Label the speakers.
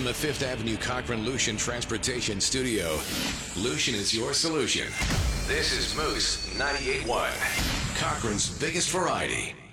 Speaker 1: from the Fifth Avenue Cochrane Lucian Transportation Studio, Lucian is your solution. This is Moose 98.1, Cochrane's biggest variety.